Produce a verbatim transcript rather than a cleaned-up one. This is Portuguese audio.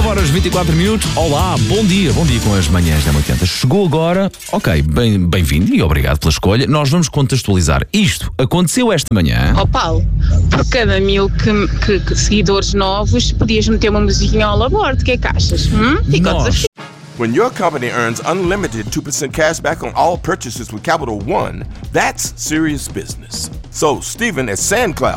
nove horas e vinte e quatro minutos. Olá, bom dia, bom dia com as manhãs da oitenta. Chegou agora, ok, bem, bem-vindo e obrigado pela escolha. Nós vamos contextualizar. Isto aconteceu esta manhã. Ó oh, Paulo, por cada mil que, que, que seguidores novos, podias meter uma musiquinha ao laborde. O que é que achas? Hum? Fica o desafio. When your company earns unlimited two percent cash back on all purchases with Capital One, that's serious business. So, Stephen at SandCloud